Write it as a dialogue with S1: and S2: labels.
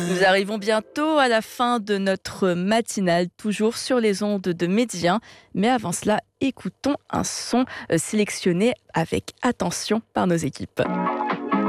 S1: Nous arrivons bientôt à la fin de notre matinale, toujours sur les ondes de Médien. Mais avant cela, écoutons un son sélectionné avec attention par nos équipes.